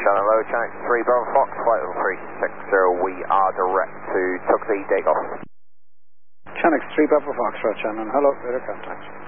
Shannon Low, Channel 3 Bravo Fox, flight level 360, we are direct to Tuxedo Takeoff. Channel 3 Bravo Fox, right, Shannon. Hello, radar contact.